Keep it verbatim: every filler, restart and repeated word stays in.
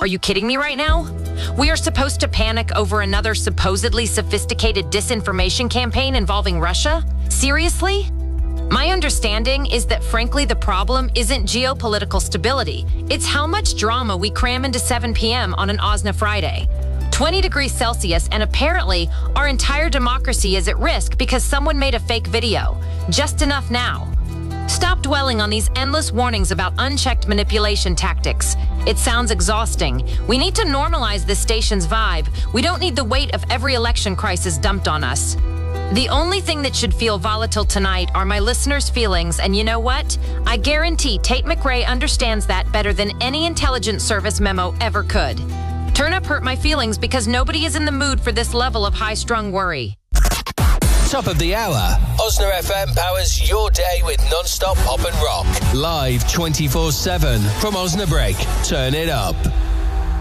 Are you kidding me right now? We are supposed to panic over another supposedly sophisticated disinformation campaign involving Russia? Seriously? My understanding is that, frankly, the problem isn't geopolitical stability. It's how much drama we cram into seven p m on an OSNA Friday. twenty degrees Celsius, and apparently our entire democracy is at risk because someone made a fake video. Just enough now. Stop dwelling on these endless warnings about unchecked manipulation tactics. It sounds exhausting. We need to normalize this station's vibe. We don't need the weight of every election crisis dumped on us. The only thing that should feel volatile tonight are my listeners' feelings, and you know what? I guarantee Tate McRae understands that better than any intelligence service memo ever could. Turn Up hurt my feelings because nobody is in the mood for this level of high-strung worry. Top of the hour. OSNA F M powers your day with non-stop pop and rock. Live twenty-four seven from OSNA Break. Turn it up.